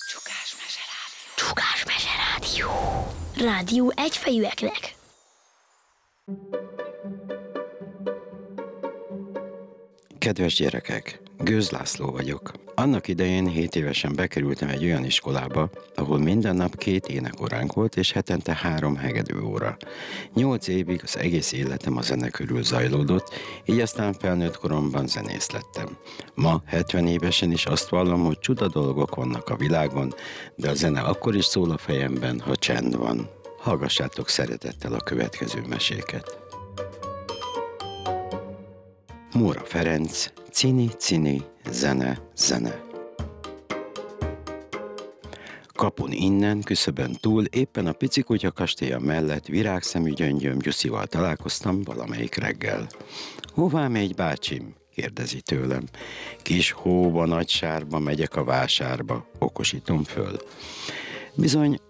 Csukásmese rádió. Csukásmese rádió. Rádió egyfejűeknek. Kedves gyerekek, Gőz László vagyok. Annak idején 7 évesen bekerültem egy olyan iskolába, ahol minden nap 2 énekoránk volt, és hetente 3 hegedűóra. 8 évig az egész életem a zene körül zajlódott, így aztán felnőtt koromban zenész lettem. Ma 70 évesen is azt vallom, hogy csuda dolgok vannak a világon, de a zene akkor is szól a fejemben, ha csend van. Hallgassátok szeretettel a következő meséket. Móra Ferenc, Cini, cini, zene, zene. Kapun innen, küszöbön túl, éppen a pici kutya kastélya mellett virágszemű gyöngyöm Gyuszival találkoztam valamelyik reggel. Hová megy, bácsim? Kérdezi tőlem. Kis hóba, nagy sárba megyek a vásárba, okosítom föl. Bizony,